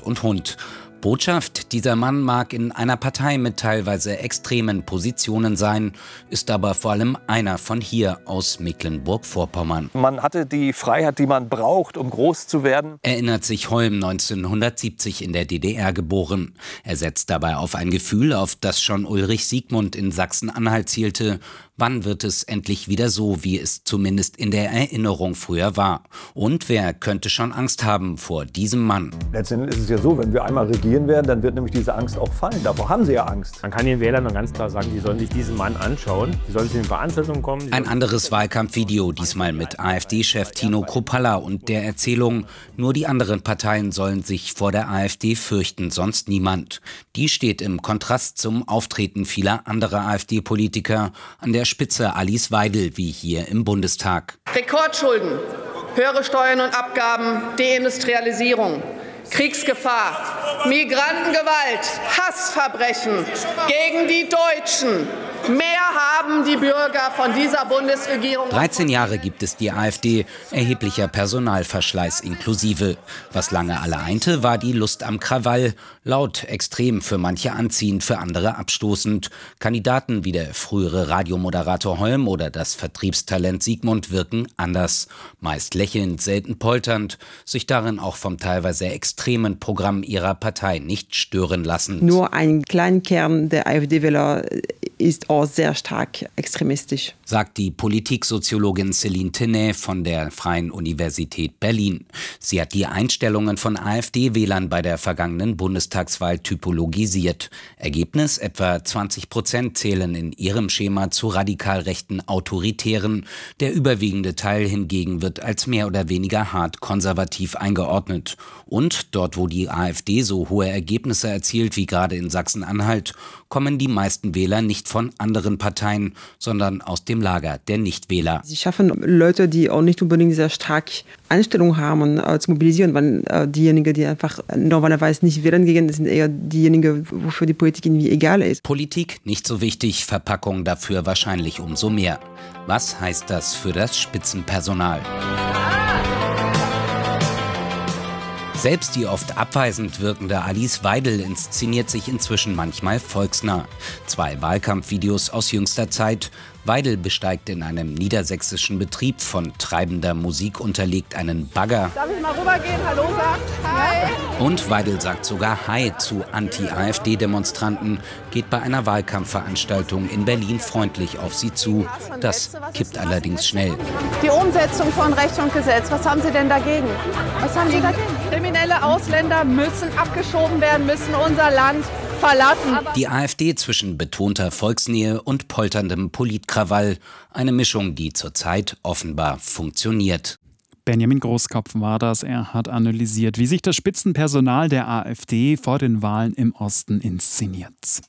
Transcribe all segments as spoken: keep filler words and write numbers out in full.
und Hund. Botschaft: Dieser Mann mag in einer Partei mit teilweise extremen Positionen sein, ist aber vor allem einer von hier aus Mecklenburg-Vorpommern. Man hatte die Freiheit, die man braucht, um groß zu werden. Erinnert sich Holm, neunzehnhundertsiebzig in der D D R geboren. Er setzt dabei auf ein Gefühl, auf das schon Ulrich Siegmund in Sachsen-Anhalt zielte. Wann wird es endlich wieder so, wie es zumindest in der Erinnerung früher war? Und wer könnte schon Angst haben vor diesem Mann? Letztendlich ist es ja so, wenn wir einmal regieren werden, dann wird nämlich diese Angst auch fallen. Davor haben sie ja Angst. Man kann den Wählern dann ganz klar sagen, die sollen sich diesen Mann anschauen. Die sollen zu den Veranstaltungen kommen. Ein anderes Wahlkampfvideo, diesmal mit AfD-Chef Tino Kruppalla und der Erzählung, nur die anderen Parteien sollen sich vor der AfD fürchten, sonst niemand. Die steht im Kontrast zum Auftreten vieler anderer AfD-Politiker, an der Spitze Alice Weidel, wie hier im Bundestag. Rekordschulden, höhere Steuern und Abgaben, Deindustrialisierung, Kriegsgefahr, Migrantengewalt, Hassverbrechen gegen die Deutschen. Mehr haben die Bürger von dieser Bundesregierung. dreizehn Jahre gibt es die AfD, erheblicher Personalverschleiß inklusive. Was lange alle einte, war die Lust am Krawall. Laut, extrem, für manche anziehend, für andere abstoßend. Kandidaten wie der frühere Radiomoderator Holm oder das Vertriebstalent Siegmund wirken anders. Meist lächelnd, selten polternd, sich darin auch vom teilweise extremen Programm ihrer Partei nicht stören lassen. Nur ein kleiner Kern der AfD-Wähler ist auch sehr stark extremistisch, sagt die Politiksoziologin Céline Tenay von der Freien Universität Berlin. Sie hat die Einstellungen von AfD-Wählern bei der vergangenen Bundestagswahl typologisiert. Ergebnis: etwa zwanzig Prozent zählen in ihrem Schema zu radikal rechten Autoritären. Der überwiegende Teil hingegen wird als mehr oder weniger hart konservativ eingeordnet. Und dort, wo die AfD so hohe Ergebnisse erzielt wie gerade in Sachsen-Anhalt, kommen die meisten Wähler nicht von anderen Parteien, sondern aus dem Lager der Nichtwähler. Sie schaffen Leute, die auch nicht unbedingt sehr stark Einstellung haben, äh, zu mobilisieren, weil äh, diejenigen, die einfach normalerweise nicht wählen gehen, sind eher diejenigen, wofür die Politik irgendwie egal ist. Politik nicht so wichtig, Verpackung dafür wahrscheinlich umso mehr. Was heißt das für das Spitzenpersonal? Selbst die oft abweisend wirkende Alice Weidel inszeniert sich inzwischen manchmal volksnah. Zwei Wahlkampfvideos aus jüngster Zeit. Weidel besteigt in einem niedersächsischen Betrieb von treibender Musik unterlegt einen Bagger. Darf ich mal rübergehen? Hallo sagt. Hi. Und Weidel sagt sogar Hi zu Anti-AfD-Demonstranten, geht bei einer Wahlkampfveranstaltung in Berlin freundlich auf sie zu. Das kippt allerdings schnell. Die Umsetzung von Recht und Gesetz, was haben Sie denn dagegen? Was haben Sie dagegen? Kriminelle Ausländer müssen abgeschoben werden, müssen unser Land verlassen. Die AfD zwischen betonter Volksnähe und polterndem Politkrawall. Eine Mischung, die zurzeit offenbar funktioniert. Benjamin Großkopf war das. Er hat analysiert, wie sich das Spitzenpersonal der AfD vor den Wahlen im Osten inszeniert.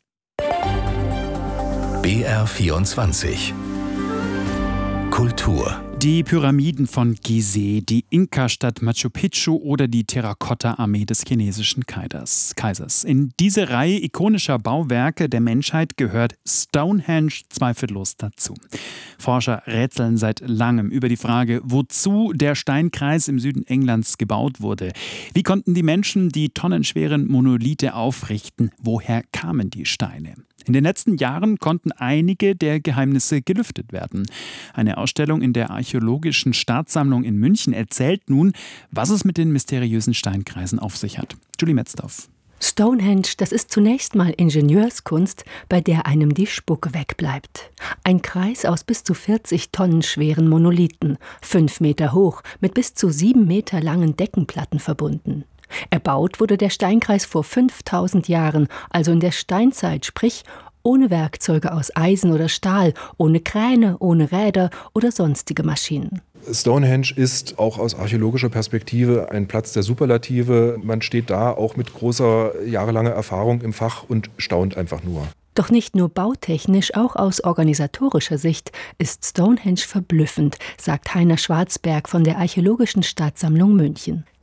B R vierundzwanzig Kultur. Die Pyramiden von Gizeh, die Inka-Stadt Machu Picchu oder die Terrakotta-Armee des chinesischen Kaisers. In diese Reihe ikonischer Bauwerke der Menschheit gehört Stonehenge zweifellos dazu. Forscher rätseln seit langem über die Frage, wozu der Steinkreis im Süden Englands gebaut wurde. Wie konnten die Menschen die tonnenschweren Monolithe aufrichten? Woher kamen die Steine? In den letzten Jahren konnten einige der Geheimnisse gelüftet werden. Eine Ausstellung in der Archäologischen Staatssammlung in München erzählt nun, was es mit den mysteriösen Steinkreisen auf sich hat. Julie Metzdorf. Stonehenge, das ist zunächst mal Ingenieurskunst, bei der einem die Spucke wegbleibt. Ein Kreis aus bis zu vierzig Tonnen schweren Monolithen, fünf Meter hoch, mit bis zu sieben Meter langen Deckenplatten verbunden. Erbaut wurde der Steinkreis vor fünftausend Jahren, also in der Steinzeit, sprich ohne Werkzeuge aus Eisen oder Stahl, ohne Kräne, ohne Räder oder sonstige Maschinen. Stonehenge ist auch aus archäologischer Perspektive ein Platz der Superlative. Man steht da auch mit großer, jahrelanger Erfahrung im Fach und staunt einfach nur. Doch nicht nur bautechnisch, auch aus organisatorischer Sicht ist Stonehenge verblüffend, sagt Heiner Schwarzberg von der Archäologischen Staatssammlung München.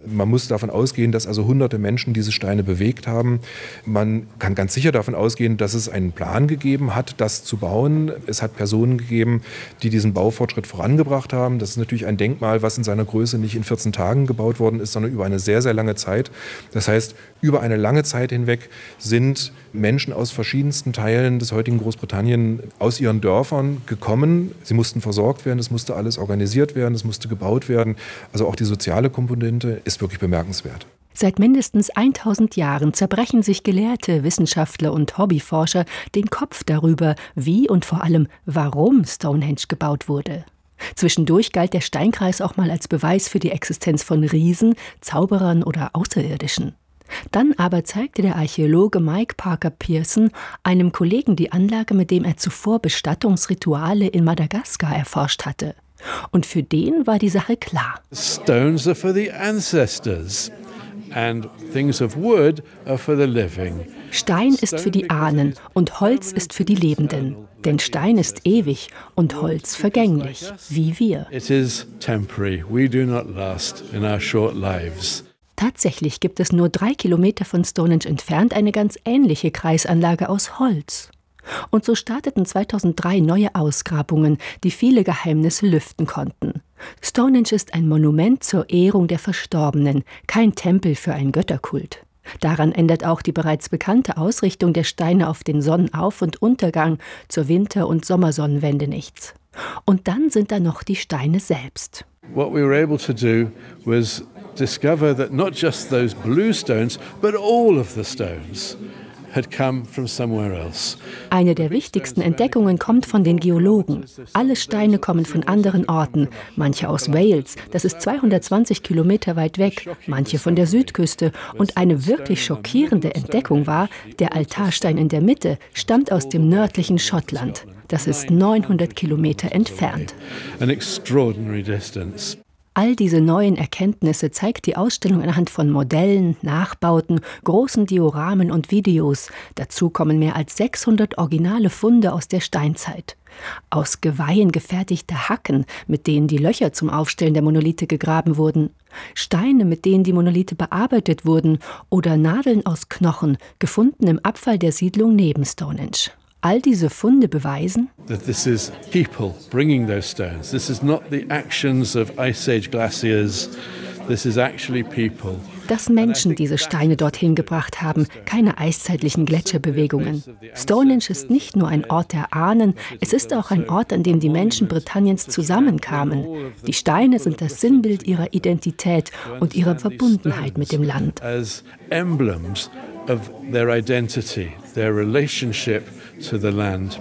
Man muss davon ausgehen, dass also hunderte Menschen diese Steine bewegt haben. Man kann ganz sicher davon ausgehen, dass es einen Plan gegeben hat, das zu bauen. Es hat Personen gegeben, die diesen Baufortschritt vorangebracht haben. Das ist natürlich ein Denkmal, was in seiner Größe nicht in vierzehn Tagen gebaut worden ist, sondern über eine sehr, sehr lange Zeit. Das heißt, über eine lange Zeit hinweg sind Menschen aus verschiedensten Teilen des heutigen Großbritannien aus ihren Dörfern gekommen. Sie mussten versorgt werden, es musste alles organisiert werden, es musste gebaut werden. Also auch die soziale Komponente ist wirklich bemerkenswert. Seit mindestens tausend Jahren zerbrechen sich Gelehrte, Wissenschaftler und Hobbyforscher den Kopf darüber, wie und vor allem warum Stonehenge gebaut wurde. Zwischendurch galt der Steinkreis auch mal als Beweis für die Existenz von Riesen, Zauberern oder Außerirdischen. Dann aber zeigte der Archäologe Mike Parker Pearson einem Kollegen die Anlage, mit dem er zuvor Bestattungsrituale in Madagaskar erforscht hatte. Und für den war die Sache klar. Stones are for the ancestors and things of wood are for the living. Stein ist für die Ahnen und Holz ist für die Lebenden. Denn Stein ist ewig und Holz vergänglich, wie wir. It is temporary. We do not last in our short lives. Tatsächlich gibt es nur drei Kilometer von Stonehenge entfernt eine ganz ähnliche Kreisanlage aus Holz. Und so starteten zweitausenddrei neue Ausgrabungen, die viele Geheimnisse lüften konnten. Stonehenge ist ein Monument zur Ehrung der Verstorbenen, kein Tempel für einen Götterkult. Daran ändert auch die bereits bekannte Ausrichtung der Steine auf den Sonnenauf- und Untergang zur Winter- und Sommersonnenwende nichts. Und dann sind da noch die Steine selbst. What we were able to do was discover that not just those blue stones, but all of the stones had come from somewhere else. Eine der wichtigsten Entdeckungen kommt von den Geologen. Alle Steine kommen von anderen Orten, manche aus Wales, das ist zweihundertzwanzig Kilometer weit weg, manche von der Südküste. Und eine wirklich schockierende Entdeckung war, der Altarstein in der Mitte stammt aus dem nördlichen Schottland. Das ist neunhundert Kilometer entfernt. An extraordinary distance. All diese neuen Erkenntnisse zeigt die Ausstellung anhand von Modellen, Nachbauten, großen Dioramen und Videos. Dazu kommen mehr als sechshundert originale Funde aus der Steinzeit. Aus Geweihen gefertigte Hacken, mit denen die Löcher zum Aufstellen der Monolithe gegraben wurden. Steine, mit denen die Monolithe bearbeitet wurden. Oder Nadeln aus Knochen, gefunden im Abfall der Siedlung neben Stonehenge. All diese Funde beweisen, that this is people bringing those stones. This is not the actions of Ice Age glaciers. This is actually people. Dass Menschen diese Steine dorthin gebracht haben, keine eiszeitlichen Gletscherbewegungen. Stonehenge ist nicht nur ein Ort der Ahnen, es ist auch ein Ort, an dem die Menschen Britanniens zusammenkamen. Die Steine sind das Sinnbild ihrer Identität und ihrer Verbundenheit mit dem Land. As emblems of their identity, their relationship to the land.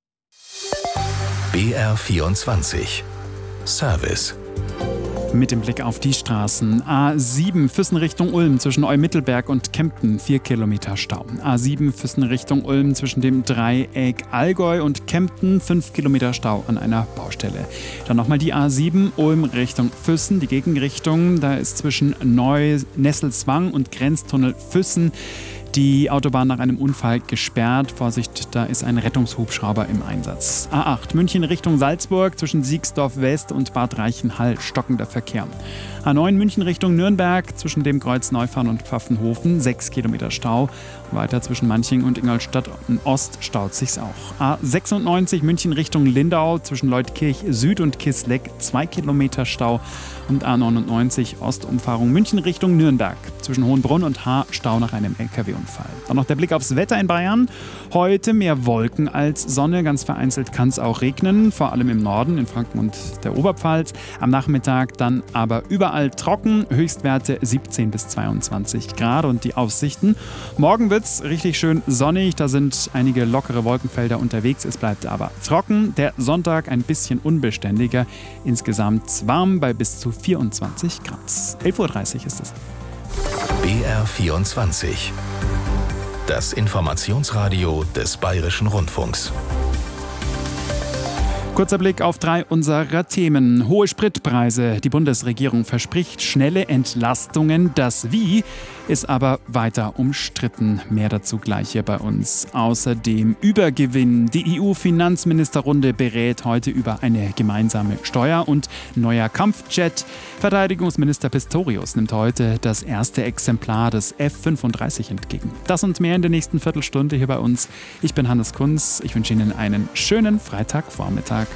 B R vierundzwanzig Service. Mit dem Blick auf die Straßen. A sieben Füssen Richtung Ulm zwischen Eumittelberg und Kempten, vier Kilometer Stau. A sieben Füssen Richtung Ulm zwischen dem Dreieck Allgäu und Kempten, fünf Kilometer Stau an einer Baustelle. Dann nochmal die A sieben Ulm Richtung Füssen, die Gegenrichtung. Da ist zwischen Neu-Nesselswang und Grenztunnel Füssen die Autobahn nach einem Unfall gesperrt. Vorsicht, da ist ein Rettungshubschrauber im Einsatz. A acht München Richtung Salzburg zwischen Siegsdorf West und Bad Reichenhall stockender Verkehr. A neun München Richtung Nürnberg zwischen dem Kreuz Neufahren und Pfaffenhofen sechs Kilometer Stau. Weiter zwischen Manching und Ingolstadt Ost staut sich's auch. A sechsundneunzig München Richtung Lindau zwischen Leutkirch Süd und Kisleck zwei Kilometer Stau. Und A neunundneunzig Ostumfahrung München Richtung Nürnberg zwischen Hohenbrunn und Haar Stau nach einem L K W-Unfall. Dann noch der Blick aufs Wetter in Bayern. Heute mehr Wolken als Sonne. Ganz vereinzelt kann es auch regnen, vor allem im Norden, in Franken und der Oberpfalz. Am Nachmittag dann aber überall trocken. Höchstwerte siebzehn bis zweiundzwanzig Grad und die Aussichten. Morgen wird es richtig schön sonnig. Da sind einige lockere Wolkenfelder unterwegs. Es bleibt aber trocken. Der Sonntag ein bisschen unbeständiger. Insgesamt warm bei bis zu vierundzwanzig Grad. elf Uhr dreißig ist es. B R vierundzwanzig. Das Informationsradio des Bayerischen Rundfunks. Kurzer Blick auf drei unserer Themen. Hohe Spritpreise. Die Bundesregierung verspricht schnelle Entlastungen. Das Wie ist aber weiter umstritten. Mehr dazu gleich hier bei uns. Außerdem Übergewinn. Die E U-Finanzministerrunde berät heute über eine gemeinsame Steuer und neuer Kampfjet. Verteidigungsminister Pistorius nimmt heute das erste Exemplar des F fünfunddreißig entgegen. Das und mehr in der nächsten Viertelstunde hier bei uns. Ich bin Hannes Kunz. Ich wünsche Ihnen einen schönen Freitagvormittag.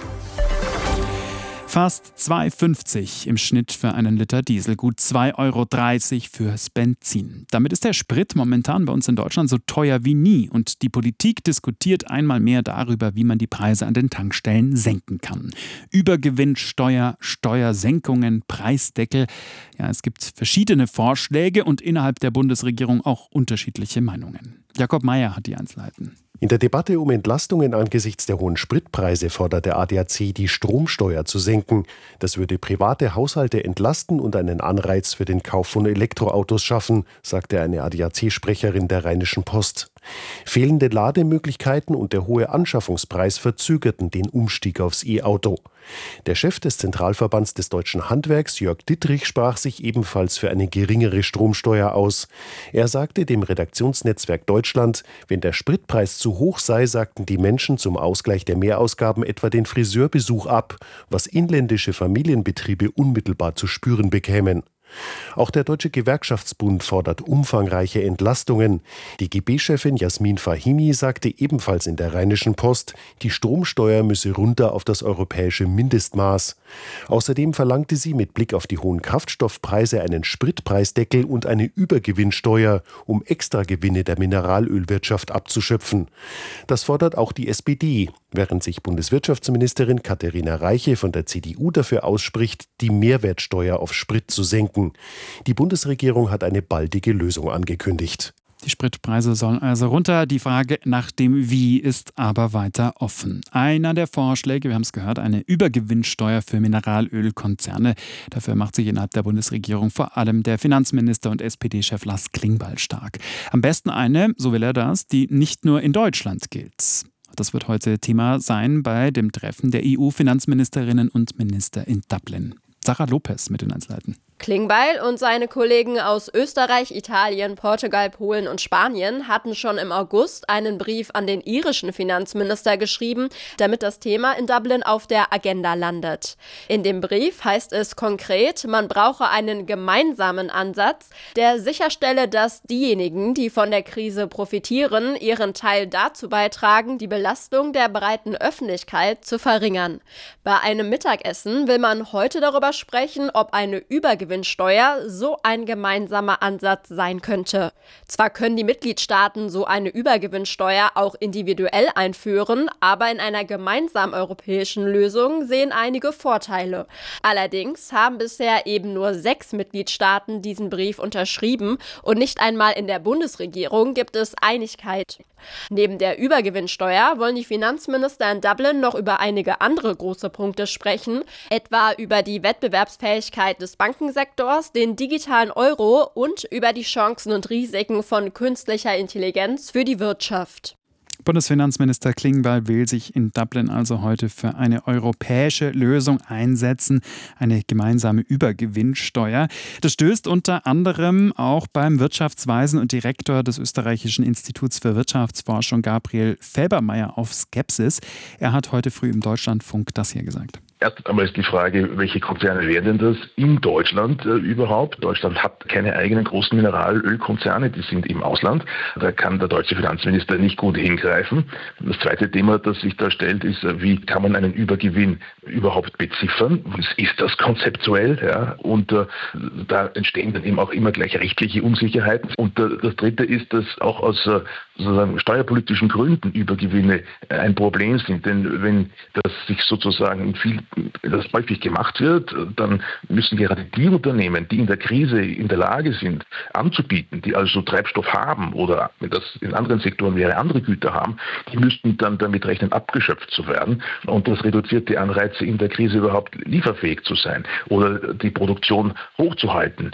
Fast zwei Euro fünfzig im Schnitt für einen Liter Diesel, gut zwei Euro dreißig fürs Benzin. Damit ist der Sprit momentan bei uns in Deutschland so teuer wie nie. Und die Politik diskutiert einmal mehr darüber, wie man die Preise an den Tankstellen senken kann. Übergewinnsteuer, Steuersenkungen, Preisdeckel. Ja, es gibt verschiedene Vorschläge und innerhalb der Bundesregierung auch unterschiedliche Meinungen. Jakob Mayer hat die Einzelheiten. In der Debatte um Entlastungen angesichts der hohen Spritpreise fordert der A D A C, die Stromsteuer zu senken. Das würde private Haushalte entlasten und einen Anreiz für den Kauf von Elektroautos schaffen, sagte eine A D A C-Sprecherin der Rheinischen Post. Fehlende Lademöglichkeiten und der hohe Anschaffungspreis verzögerten den Umstieg aufs E-Auto. Der Chef des Zentralverbands des deutschen Handwerks, Jörg Dittrich, sprach sich ebenfalls für eine geringere Stromsteuer aus. Er sagte dem Redaktionsnetzwerk Deutschland, wenn der Spritpreis zu hoch sei, sagten die Menschen zum Ausgleich der Mehrausgaben etwa den Friseurbesuch ab, was inländische Familienbetriebe unmittelbar zu spüren bekämen. Auch der Deutsche Gewerkschaftsbund fordert umfangreiche Entlastungen. Die G B-Chefin Jasmin Fahimi sagte ebenfalls in der Rheinischen Post, die Stromsteuer müsse runter auf das europäische Mindestmaß. Außerdem verlangte sie mit Blick auf die hohen Kraftstoffpreise einen Spritpreisdeckel und eine Übergewinnsteuer, um Extragewinne der Mineralölwirtschaft abzuschöpfen. Das fordert auch die S P D, während sich Bundeswirtschaftsministerin Katharina Reiche von der C D U dafür ausspricht, die Mehrwertsteuer auf Sprit zu senken. Die Bundesregierung hat eine baldige Lösung angekündigt. Die Spritpreise sollen also runter. Die Frage nach dem Wie ist aber weiter offen. Einer der Vorschläge, wir haben es gehört, eine Übergewinnsteuer für Mineralölkonzerne. Dafür macht sich innerhalb der Bundesregierung vor allem der Finanzminister und S P D-Chef Lars Klingbeil stark. Am besten eine, so will er das, die nicht nur in Deutschland gilt. Das wird heute Thema sein bei dem Treffen der E U-Finanzministerinnen und Minister in Dublin. Sarah Lopez mit den Einzelheiten. Klingbeil und seine Kollegen aus Österreich, Italien, Portugal, Polen und Spanien hatten schon im August einen Brief an den irischen Finanzminister geschrieben, damit das Thema in Dublin auf der Agenda landet. In dem Brief heißt es konkret, man brauche einen gemeinsamen Ansatz, der sicherstelle, dass diejenigen, die von der Krise profitieren, ihren Teil dazu beitragen, die Belastung der breiten Öffentlichkeit zu verringern. Bei einem Mittagessen will man heute darüber sprechen, ob eine Übergewinnsteuer Gewinnsteuer so ein gemeinsamer Ansatz sein könnte. Zwar können die Mitgliedstaaten so eine Übergewinnsteuer auch individuell einführen, aber in einer gemeinsamen europäischen Lösung sehen einige Vorteile. Allerdings haben bisher eben nur sechs Mitgliedstaaten diesen Brief unterschrieben und nicht einmal in der Bundesregierung gibt es Einigkeit. Neben der Übergewinnsteuer wollen die Finanzminister in Dublin noch über einige andere große Punkte sprechen, etwa über die Wettbewerbsfähigkeit des Bankensektors, den digitalen Euro und über die Chancen und Risiken von künstlicher Intelligenz für die Wirtschaft. Bundesfinanzminister Klingbeil will sich in Dublin also heute für eine europäische Lösung einsetzen, eine gemeinsame Übergewinnsteuer. Das stößt unter anderem auch beim Wirtschaftsweisen und Direktor des Österreichischen Instituts für Wirtschaftsforschung Gabriel Felbermayr auf Skepsis. Er hat heute früh im Deutschlandfunk das hier gesagt. Erst einmal ist die Frage, welche Konzerne wären denn das in Deutschland äh, überhaupt? Deutschland hat keine eigenen großen Mineralölkonzerne, die sind im Ausland. Da kann der deutsche Finanzminister nicht gut hingreifen. Das zweite Thema, das sich da stellt, ist, äh, wie kann man einen Übergewinn überhaupt beziffern? Was ist das konzeptuell? Ja? Und äh, da entstehen dann eben auch immer gleich rechtliche Unsicherheiten. Und äh, das dritte ist, dass auch aus äh, sozusagen steuerpolitischen Gründen Übergewinne äh, ein Problem sind. Denn wenn das sich sozusagen viel das häufig gemacht wird, dann müssen gerade die Unternehmen, die in der Krise in der Lage sind, anzubieten, die also Treibstoff haben oder, wenn das in anderen Sektoren wäre, andere Güter haben, die müssten dann damit rechnen, abgeschöpft zu werden. Und das reduziert die Anreize, in der Krise überhaupt lieferfähig zu sein oder die Produktion hochzuhalten.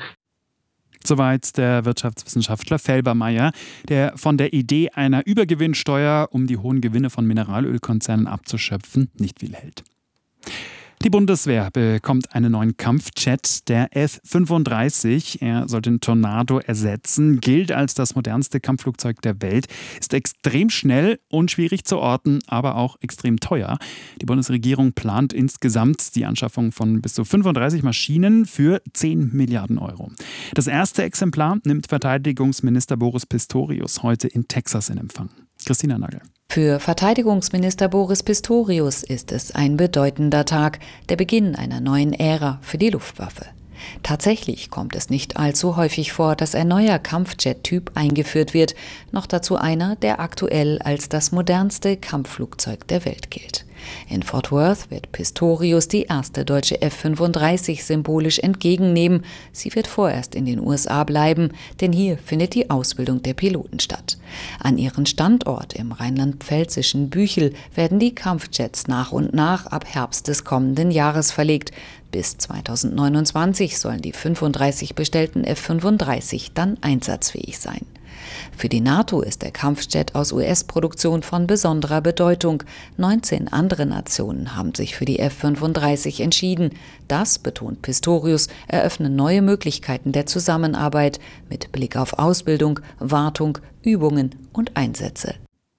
Soweit der Wirtschaftswissenschaftler Felbermayr, der von der Idee einer Übergewinnsteuer, um die hohen Gewinne von Mineralölkonzernen abzuschöpfen, nicht viel hält. Die Bundeswehr bekommt einen neuen Kampfjet, der F fünfunddreißig. Er soll den Tornado ersetzen, gilt als das modernste Kampfflugzeug der Welt, ist extrem schnell und schwierig zu orten, aber auch extrem teuer. Die Bundesregierung plant insgesamt die Anschaffung von bis zu fünfunddreißig Maschinen für zehn Milliarden Euro. Das erste Exemplar nimmt Verteidigungsminister Boris Pistorius heute in Texas in Empfang. Christina Nagel. Für Verteidigungsminister Boris Pistorius ist es ein bedeutender Tag, der Beginn einer neuen Ära für die Luftwaffe. Tatsächlich kommt es nicht allzu häufig vor, dass ein neuer Kampfjet-Typ eingeführt wird, noch dazu einer, der aktuell als das modernste Kampfflugzeug der Welt gilt. In Fort Worth wird Pistorius die erste deutsche F fünfunddreißig symbolisch entgegennehmen. Sie wird vorerst in den U S A bleiben, denn hier findet die Ausbildung der Piloten statt. An ihren Standort im rheinland-pfälzischen Büchel werden die Kampfjets nach und nach ab Herbst des kommenden Jahres verlegt. Bis zweitausendneunundzwanzig sollen die fünfunddreißig bestellten F fünfunddreißig dann einsatzfähig sein. Für die NATO ist der Kampfjet aus U S-Produktion von besonderer Bedeutung. neunzehn andere Nationen haben sich für die F fünfunddreißig entschieden. Das, betont Pistorius, eröffne neue Möglichkeiten der Zusammenarbeit mit Blick auf Ausbildung, Wartung, Übungen und Einsätze.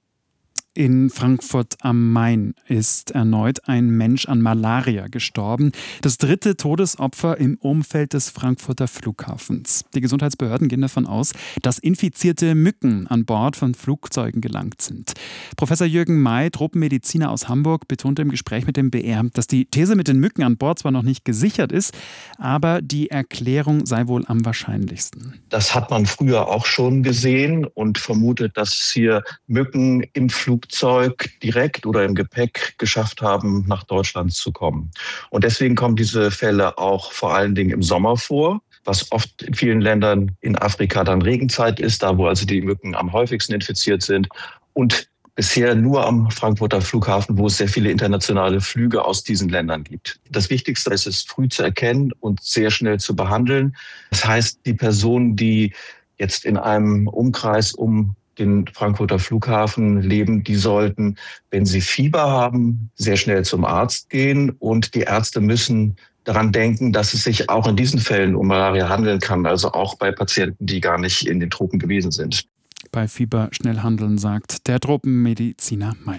In Frankfurt am Main ist erneut ein Mensch an Malaria gestorben. Das dritte Todesopfer im Umfeld des Frankfurter Flughafens. Die Gesundheitsbehörden gehen davon aus, dass infizierte Mücken an Bord von Flugzeugen gelangt sind. Professor Jürgen May, Tropenmediziner aus Hamburg, betonte im Gespräch mit dem B R, dass die These mit den Mücken an Bord zwar noch nicht gesichert ist, aber die Erklärung sei wohl am wahrscheinlichsten. Das hat man früher auch schon gesehen und vermutet, dass hier Mücken im Flugzeug Flugzeug direkt oder im Gepäck geschafft haben, nach Deutschland zu kommen. Und deswegen kommen diese Fälle auch vor allen Dingen im Sommer vor, was oft in vielen Ländern in Afrika dann Regenzeit ist, da wo also die Mücken am häufigsten infiziert sind. Und bisher nur am Frankfurter Flughafen, wo es sehr viele internationale Flüge aus diesen Ländern gibt. Das Wichtigste ist es, früh zu erkennen und sehr schnell zu behandeln. Das heißt, die Personen, die jetzt in einem Umkreis um den Frankfurter Flughafen leben, die sollten, wenn sie Fieber haben, sehr schnell zum Arzt gehen. Und die Ärzte müssen daran denken, dass es sich auch in diesen Fällen um Malaria handeln kann, also auch bei Patienten, die gar nicht in den Tropen gewesen sind. Bei Fieber schnell handeln, sagt der Tropenmediziner May.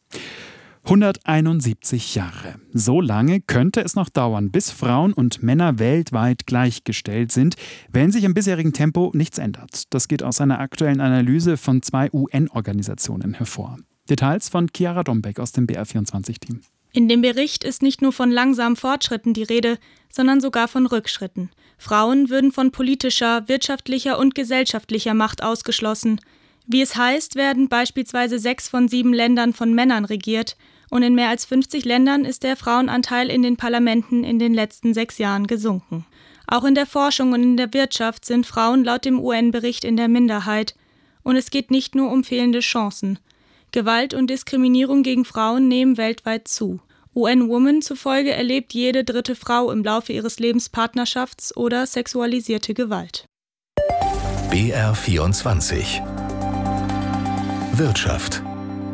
hunderteinundsiebzig Jahre. So lange könnte es noch dauern, bis Frauen und Männer weltweit gleichgestellt sind, wenn sich im bisherigen Tempo nichts ändert. Das geht aus einer aktuellen Analyse von zwei U N-Organisationen hervor. Details von Chiara Dombeck aus dem B R vierundzwanzig-Team. In dem Bericht ist nicht nur von langsamen Fortschritten die Rede, sondern sogar von Rückschritten. Frauen würden von politischer, wirtschaftlicher und gesellschaftlicher Macht ausgeschlossen. Wie es heißt, werden beispielsweise sechs von sieben Ländern von Männern regiert und in mehr als fünfzig Ländern ist der Frauenanteil in den Parlamenten in den letzten sechs Jahren gesunken. Auch in der Forschung und in der Wirtschaft sind Frauen laut dem U N-Bericht in der Minderheit. Und es geht nicht nur um fehlende Chancen. Gewalt und Diskriminierung gegen Frauen nehmen weltweit zu. U N Women zufolge erlebt jede dritte Frau im Laufe ihres Lebens Partnerschafts- oder sexualisierte Gewalt. B R vierundzwanzig Wirtschaft.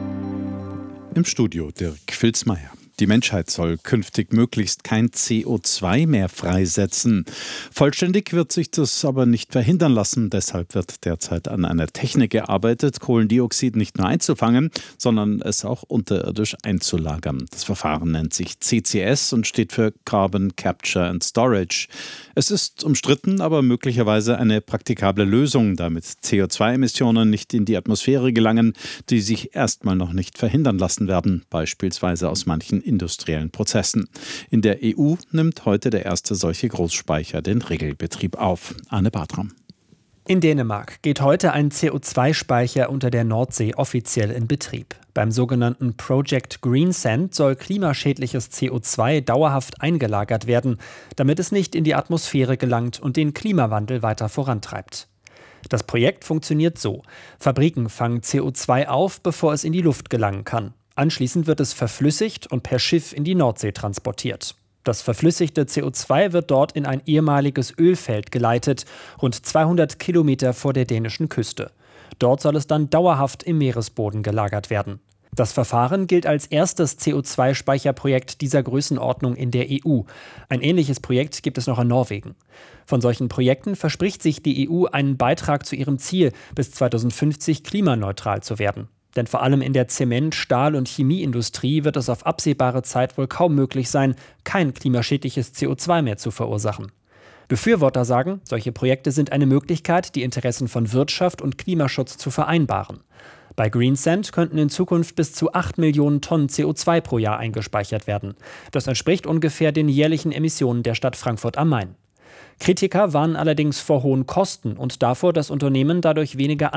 Im Studio Dirk Filzmeier. Die Menschheit soll künftig möglichst kein C O zwei mehr freisetzen. Vollständig wird sich das aber nicht verhindern lassen. Deshalb wird derzeit an einer Technik gearbeitet, Kohlendioxid nicht nur einzufangen, sondern es auch unterirdisch einzulagern. Das Verfahren nennt sich C C S und steht für Carbon Capture and Storage. Es ist umstritten, aber möglicherweise eine praktikable Lösung, damit C O zwei Emissionen nicht in die Atmosphäre gelangen, die sich erstmal noch nicht verhindern lassen werden, beispielsweise aus manchen industriellen Prozessen. In der E U nimmt heute der erste solche Großspeicher den Regelbetrieb auf. Arne Bartram. In Dänemark geht heute ein C O zwei Speicher unter der Nordsee offiziell in Betrieb. Beim sogenannten Project Greensand soll klimaschädliches C O zwei dauerhaft eingelagert werden, damit es nicht in die Atmosphäre gelangt und den Klimawandel weiter vorantreibt. Das Projekt funktioniert so: Fabriken fangen C O zwei auf, bevor es in die Luft gelangen kann. Anschließend wird es verflüssigt und per Schiff in die Nordsee transportiert. Das verflüssigte C O zwei wird dort in ein ehemaliges Ölfeld geleitet, rund zweihundert Kilometer vor der dänischen Küste. Dort soll es dann dauerhaft im Meeresboden gelagert werden. Das Verfahren gilt als erstes C O zwei Speicherprojekt dieser Größenordnung in der E U. Ein ähnliches Projekt gibt es noch in Norwegen. Von solchen Projekten verspricht sich die E U einen Beitrag zu ihrem Ziel, bis zweitausendfünfzig klimaneutral zu werden. Denn vor allem in der Zement-, Stahl- und Chemieindustrie wird es auf absehbare Zeit wohl kaum möglich sein, kein klimaschädliches C O zwei mehr zu verursachen. Befürworter sagen, solche Projekte sind eine Möglichkeit, die Interessen von Wirtschaft und Klimaschutz zu vereinbaren. Bei Greensand könnten in Zukunft bis zu acht Millionen Tonnen C O zwei pro Jahr eingespeichert werden. Das entspricht ungefähr den jährlichen Emissionen der Stadt Frankfurt am Main. Kritiker warnen allerdings vor hohen Kosten und davor, das Unternehmen dadurch weniger